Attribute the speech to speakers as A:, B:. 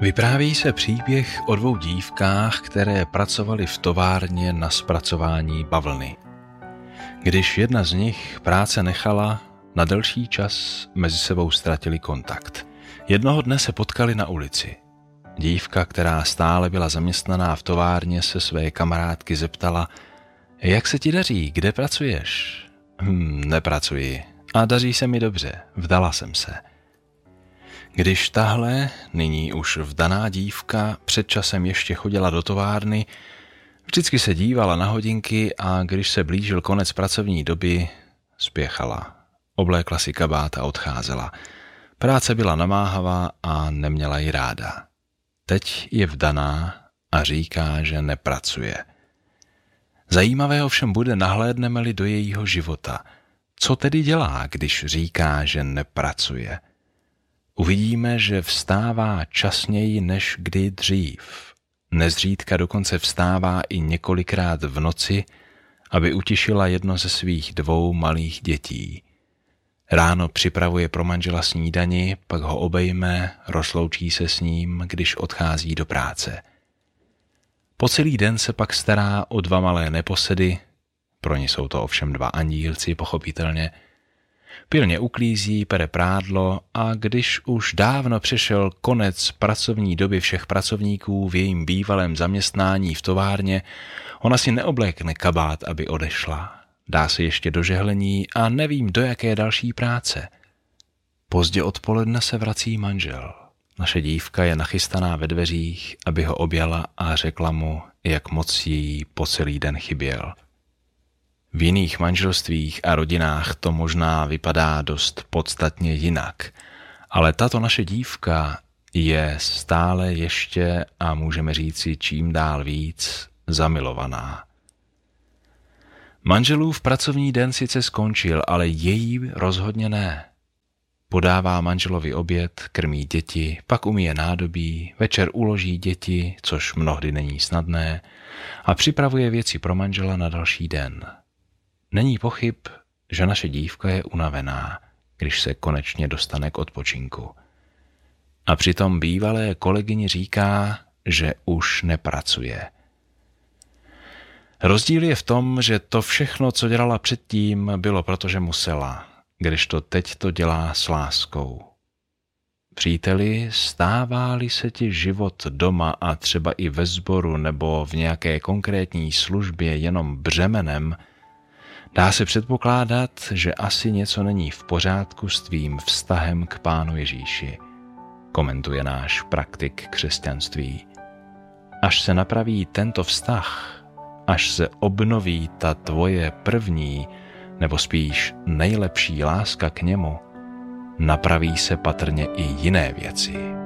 A: Vypráví se příběh o dvou dívkách, které pracovaly v továrně na zpracování bavlny. Když jedna z nich práce nechala, na delší čas mezi sebou ztratili kontakt. Jednoho dne se potkali na ulici. Dívka, která stále byla zaměstnaná v továrně, se své kamarádky zeptala: Jak se ti daří, kde pracuješ? Nepracuji. A daří se mi dobře, vdala jsem se. Když tahle, nyní už vdaná dívka, před časem ještě chodila do továrny, vždycky se dívala na hodinky a když se blížil konec pracovní doby, spěchala. Oblékla si kabát a odcházela. Práce byla namáhavá a neměla ji ráda. Teď je vdaná a říká, že nepracuje. Zajímavé ovšem bude, nahlédneme-li do jejího života. Co tedy dělá, když říká, že nepracuje? Uvidíme, že vstává časněji než kdy dřív. Nezřídka dokonce vstává i několikrát v noci, aby utišila jedno ze svých dvou malých dětí. Ráno připravuje pro manžela snídani, pak ho obejme, rozloučí se s ním, když odchází do práce. Po celý den se pak stará o dva malé neposedy, pro ně jsou to ovšem dva andílci, pochopitelně. Pilně uklízí, pere prádlo a když už dávno přišel konec pracovní doby všech pracovníků v jejím bývalém zaměstnání v továrně, ona si neoblékne kabát, aby odešla. Dá se ještě do žehlení a nevím, do jaké další práce. Pozdě odpoledne se vrací manžel. Naše dívka je nachystaná ve dveřích, aby ho objala a řekla mu, jak moc jí po celý den chyběl. V jiných manželstvích a rodinách to možná vypadá dost podstatně jinak, ale tato naše dívka je stále ještě, a můžeme říci čím dál víc, zamilovaná. Manželův pracovní den sice skončil, ale její rozhodně ne. Podává manželovi oběd, krmí děti, pak umyje nádobí, večer uloží děti, což mnohdy není snadné, a připravuje věci pro manžela na další den. Není pochyb, že naše dívka je unavená, když se konečně dostane k odpočinku. A přitom bývalé kolegyni říká, že už nepracuje. Rozdíl je v tom, že to všechno, co dělala předtím, bylo proto, že musela, kdežto teď to dělá s láskou. Příteli, stává-li se ti život doma a třeba i ve sboru nebo v nějaké konkrétní službě jenom břemenem, dá se předpokládat, že asi něco není v pořádku s tvým vztahem k Pánu Ježíši, komentuje náš praktik křesťanství. Až se napraví tento vztah, až se obnoví ta tvoje první, nebo spíš nejlepší láska k němu, napraví se patrně i jiné věci.